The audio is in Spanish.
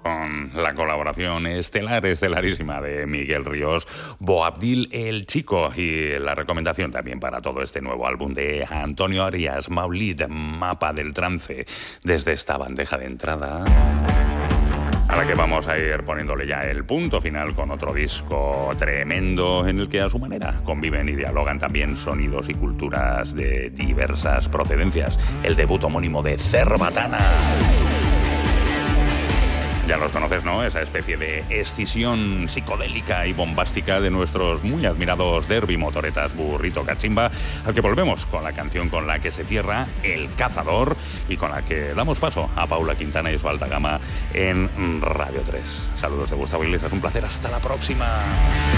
con la colaboración estelarísima de Miguel Ríos, Boabdil el Chico, y la recomendación también para todo este nuevo álbum de Antonio Arias, Maulid, Mapa del Trance, desde esta bandeja de entrada, a la que vamos a ir poniéndole ya el punto final con otro disco tremendo en el que a su manera conviven y dialogan también sonidos y culturas de diversas procedencias. El debut homónimo de Cerbatana. Ya los conoces, ¿no? Esa especie de escisión psicodélica y bombástica de nuestros muy admirados derbi motoretas Burrito Cachimba, al que volvemos con la canción con la que se cierra El Cazador y con la que damos paso a Paula Quintana y su alta gama en Radio 3. Saludos de Gustavo Iglesias, un placer, hasta la próxima.